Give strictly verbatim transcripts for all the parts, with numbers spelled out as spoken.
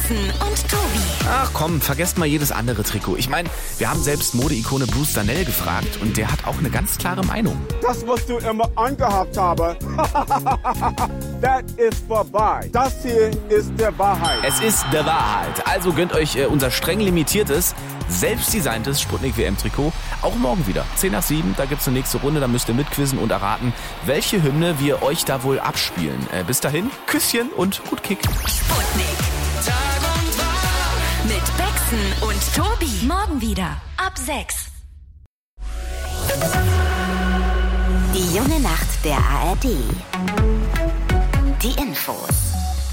Carsten und Tobi. Ach komm, vergesst mal jedes andere Trikot. Ich meine, wir haben selbst Modeikone Bruce Danell gefragt und der hat auch eine ganz klare Meinung. Das, was du immer angehabt habe, das ist vorbei. Das hier ist der Wahrheit. Es ist der Wahrheit. Also gönnt euch äh, unser streng limitiertes, selbstdesigntes Sputnik W M-Trikot. Auch morgen wieder. zehn nach sieben, da gibt's eine nächste Runde. Da müsst ihr mitquizzen und erraten, welche Hymne wir euch da wohl abspielen. Äh, bis dahin, Küsschen und gut Kick. Sputnik. Tag und Wahr. Mit Bexen und Tobi. Morgen wieder. Ab sechs. Die junge Nacht der A R D. Die Infos.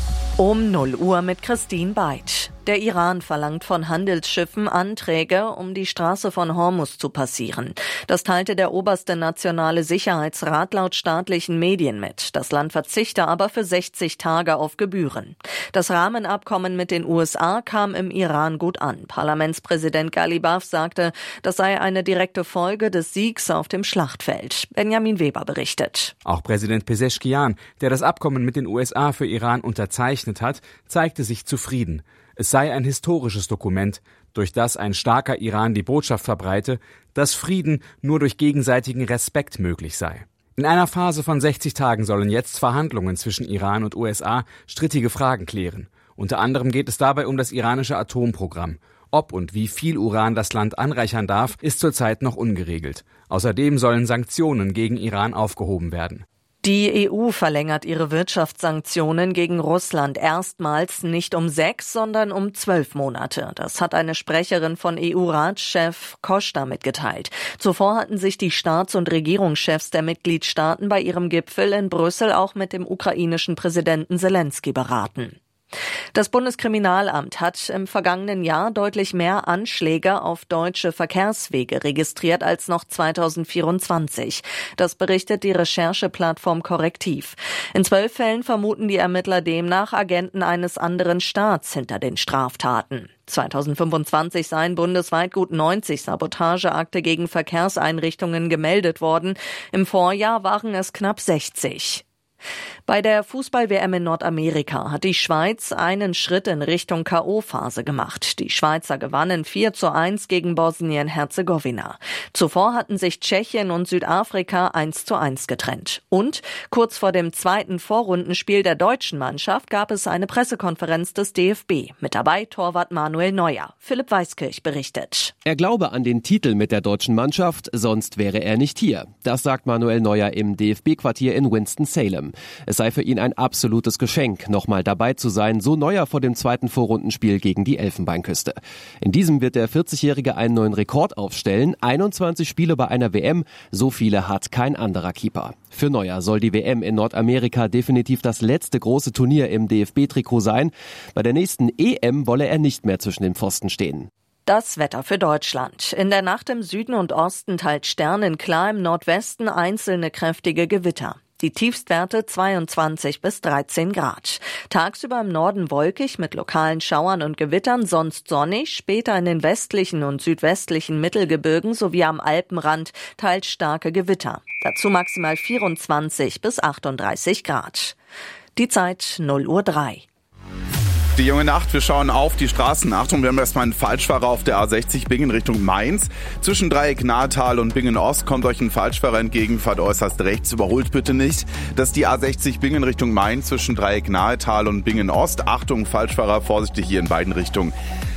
Um null Uhr mit Christine Beitsch. Der Iran verlangt von Handelsschiffen Anträge, um die Straße von Hormuz zu passieren. Das teilte der oberste nationale Sicherheitsrat laut staatlichen Medien mit. Das Land verzichte aber für sechzig Tage auf Gebühren. Das Rahmenabkommen mit den U S A kam im Iran gut an. Parlamentspräsident Ghalibaf sagte, das sei eine direkte Folge des Siegs auf dem Schlachtfeld. Benjamin Weber berichtet. Auch Präsident Pezeshkian, der das Abkommen mit den U S A für Iran unterzeichnet hat, zeigte sich zufrieden. Es sei ein historisches Dokument, durch das ein starker Iran die Botschaft verbreite, dass Frieden nur durch gegenseitigen Respekt möglich sei. In einer Phase von sechzig Tagen sollen jetzt Verhandlungen zwischen Iran und U S A strittige Fragen klären. Unter anderem geht es dabei um das iranische Atomprogramm. Ob und wie viel Uran das Land anreichern darf, ist zurzeit noch ungeregelt. Außerdem sollen Sanktionen gegen Iran aufgehoben werden. Die E U verlängert ihre Wirtschaftssanktionen gegen Russland erstmals nicht um sechs, sondern um zwölf Monate. Das hat eine Sprecherin von E U-Ratschef Costa mitgeteilt. Zuvor hatten sich die Staats- und Regierungschefs der Mitgliedstaaten bei ihrem Gipfel in Brüssel auch mit dem ukrainischen Präsidenten Selenskyj beraten. Das Bundeskriminalamt hat im vergangenen Jahr deutlich mehr Anschläge auf deutsche Verkehrswege registriert als noch zweitausendvierundzwanzig. Das berichtet die Rechercheplattform Korrektiv. In zwölf Fällen vermuten die Ermittler demnach Agenten eines anderen Staats hinter den Straftaten. zweitausendfünfundzwanzig seien bundesweit gut neunzig Sabotageakte gegen Verkehrseinrichtungen gemeldet worden. Im Vorjahr waren es knapp sechzig. Bei der Fußball-W M in Nordamerika hat die Schweiz einen Schritt in Richtung K O-Phase gemacht. Die Schweizer gewannen vier zu eins gegen Bosnien-Herzegowina. Zuvor hatten sich Tschechien und Südafrika eins zu eins getrennt. Und kurz vor dem zweiten Vorrundenspiel der deutschen Mannschaft gab es eine Pressekonferenz des D F B. Mit dabei Torwart Manuel Neuer. Philipp Weiskirch berichtet. Er glaube an den Titel mit der deutschen Mannschaft, sonst wäre er nicht hier. Das sagt Manuel Neuer im D F B-Quartier in Winston-Salem. Es sei für ihn ein absolutes Geschenk, nochmal dabei zu sein, so Neuer vor dem zweiten Vorrundenspiel gegen die Elfenbeinküste. In diesem wird der vierzigjährige einen neuen Rekord aufstellen, einundzwanzig Spiele bei einer W M, so viele hat kein anderer Keeper. Für Neuer soll die W M in Nordamerika definitiv das letzte große Turnier im D F B-Trikot sein. Bei der nächsten E M wolle er nicht mehr zwischen den Pfosten stehen. Das Wetter für Deutschland. In der Nacht im Süden und Osten teils sternenklar, im Nordwesten einzelne kräftige Gewitter. Die Tiefstwerte zweiundzwanzig bis dreizehn Grad. Tagsüber im Norden wolkig mit lokalen Schauern und Gewittern, sonst sonnig, später in den westlichen und südwestlichen Mittelgebirgen sowie am Alpenrand teils starke Gewitter. Dazu maximal vierundzwanzig bis achtunddreißig Grad. Die Zeit null Uhr drei. Die junge Nacht, wir schauen auf die Straßen. Achtung, wir haben erstmal einen Falschfahrer auf der A sechzig Bingen Richtung Mainz. Zwischen Dreieck Nahetal und Bingen Ost kommt euch ein Falschfahrer entgegen, fahrt äußerst rechts, überholt bitte nicht. Das ist die A sechzig Bingen Richtung Mainz zwischen Dreieck Nahetal und Bingen Ost. Achtung, Falschfahrer, vorsichtig hier in beiden Richtungen.